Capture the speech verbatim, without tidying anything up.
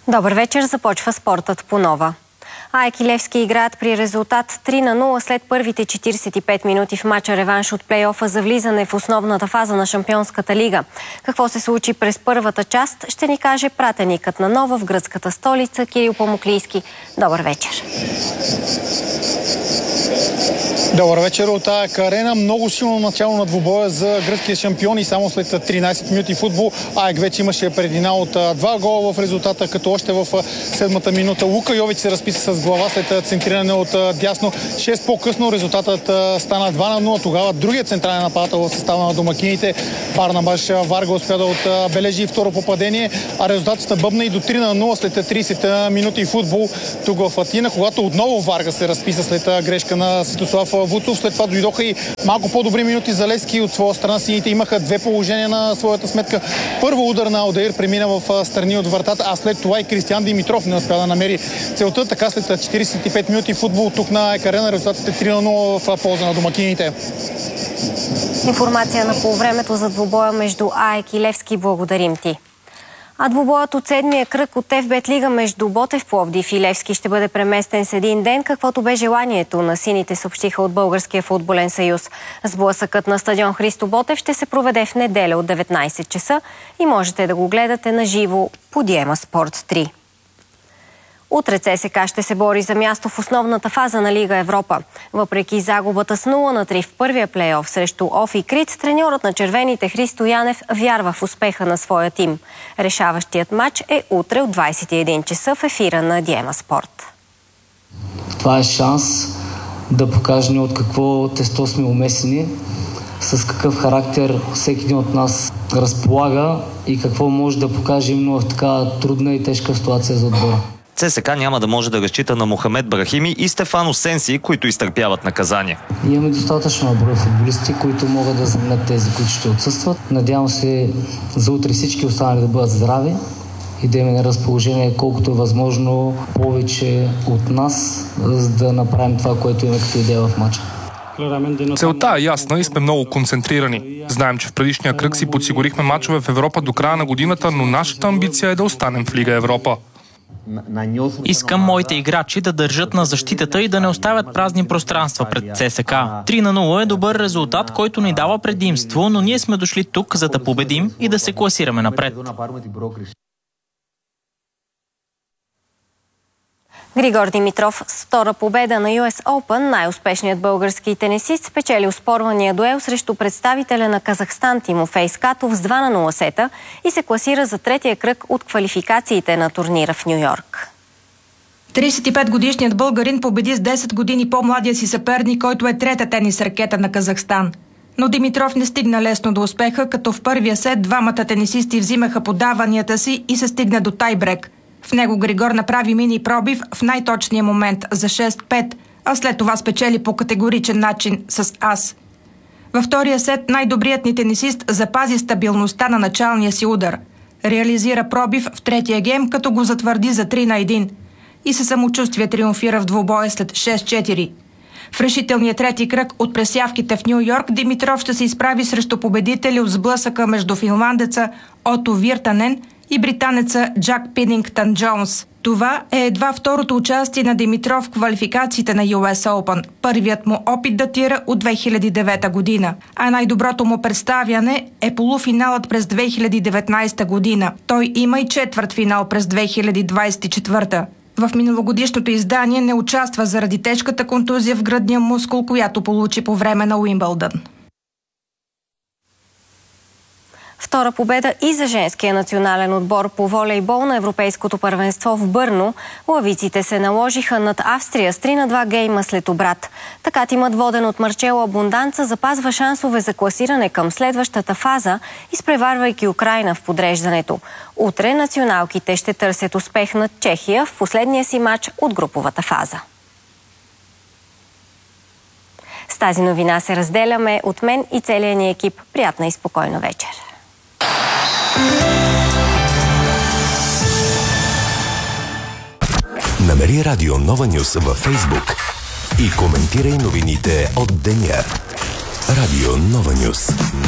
Добър вечер, започва спортът по нова. АЕК и Левски играят при резултат три на нула след първите четиридесет и пет минути в мача реванш от плейофа за влизане в основната фаза на Шампионската лига. Какво се случи през първата част, ще ни каже пратеникът на Нова в гръцката столица Кирил Помоклийски. Добър вечер! Добър вечер от АЕК Арена. Много силно начало на двубоя за гръцкия шампион и само след тринадесет минути футбол АЕК вече имаше преднина от два гола в резултата, като още в седмата минута Лука Йович се разписа с глава след центриране от дясно. шест по-късно резултатът стана два на нула. Тогава другият централен нападател в състава на домакините Барнабаш Варга успя да отбележи второ попадение, а резултатът набъбна и до три на нула след тридесет минути футбол тук в Атина, когато отново Варга се разписа след грешка на Светослав Вуцов. След това дойдоха и малко по-добри минути за Левски. От своя страна сините имаха две положения на своята сметка. Първо удар на Алдаир премина в страни от вратата, а след това и Кристиян Димитров не успя да намери целта. Така след четиридесет и пет минути футбол тук на АЕК Арена резултатът е три на нула в полза на домакините. Информация на полувремето за двубоя между АЕК и Левски. Благодарим ти. А двубоят от седмия кръг от еф-бет лига между Ботев Пловдив и Левски ще бъде преместен с един ден, каквото бе желанието на сините, съобщиха от Българския футболен съюз. Сблъсъкът на стадион Христо Ботев ще се проведе в неделя от деветнадесет часа и можете да го гледате на живо по Диема Спорт три. Утре ЦСКА ще се бори за място в основната фаза на Лига Европа. Въпреки загубата с нула на три в първия плейоф срещу ОФИ Крит, треньорът на червените Христо Янев вярва в успеха на своя тим. Решаващият матч е утре от двадесет и един часа в ефира на Диема Спорт. Това е шанс да покажем от какво тесто сме умесени, с какъв характер всеки един от нас разполага и какво може да покаже именно в така трудна и тежка ситуация за отбора. ЦСКА няма да може да разчита на Мохамед Брахими и Стефано Сенси, които изтърпяват наказание. Имаме достатъчно брой футболисти, които могат да заменят тези, които ще отсъстват. Надявам се за утре всички останали да бъдат здрави и да имаме на разположение колкото е възможно повече от нас, за да направим това, което имаме като идея в матча. Целта е ясна и сме много концентрирани. Знаем, че в предишния кръг си подсигурихме мачове в Европа до края на годината, но нашата амбиция е да останем в Лига Европа. Искам моите играчи да държат на защитата и да не оставят празни пространства пред ЦСКА. три на нула е добър резултат, който ни дава предимство, но ние сме дошли тук, за да победим и да се класираме напред. Григор Димитров с втора победа на Ю Ес Open, най-успешният български тенисист, спечели оспорвания дуел срещу представителя на Казахстан Тимофей Скатов с два на нула сета и се класира за третия кръг от квалификациите на турнира в Ню-Йорк. тридесет и пет годишният българин победи с десет години по-младия си съперник, който е трета тенис ракета на Казахстан. Но Димитров не стигна лесно до успеха, като в първия сет двамата тенисисти взимаха подаванията си и се стигна до тайбрек. В него Григор направи мини пробив в най-точния момент за шест пет, а след това спечели по категоричен начин с ас. Във втория сет най-добрият ни тенисист запази стабилността на началния си удар. Реализира пробив в третия гейм, като го затвърди за три на един. И със самочувствие триумфира в двубоя след шест четири. В решителния трети кръг от пресявките в Ню-Йорк Димитров ще се изправи срещу победители от сблъсъка между финландеца Ото Виртанен и британеца Джак Пидингтън Джонс. Това е едва второто участие на Димитров в квалификациите на Ю Ес Open. Първият му опит датира от две хиляди и девета година, а най-доброто му представяне е полуфиналът през две хиляди и деветнадесета година. Той има и четвъртфинал през две хиляди двадесет и четвърта. В миналогодишното издание не участва заради тежката контузия в гръдния мускул, която получи по време на Уимбълдън. Втора победа и за женския национален отбор по волейбол на Европейското първенство в Бърно. Лавиците се наложиха над Австрия с три на два гейма след обрат. Така тимът, воден от Марчело Абунданца, запазва шансове за класиране към следващата фаза, изпреварвайки Украйна в подреждането. Утре националките ще търсят успех над Чехия в последния си матч от груповата фаза. С тази новина се разделяме от мен и целия ни екип. Приятна и спокойна вечер. Намери Радио Нова Нюс във Фейсбук и коментирай новините от деня. Радио Нова Нюс.